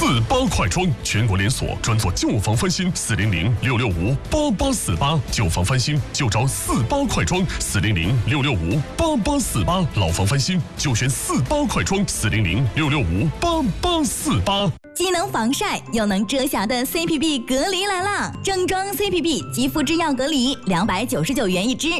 48快装，全国连锁，专做旧房翻新，400-665-8848，旧房翻新就找48快装，400-665-8848，老房翻新就选48快装，400-665-8848。 既能防晒又能遮瑕的 CPB 隔离来啦！正装 CPB 肌肤之钥隔离，299元一支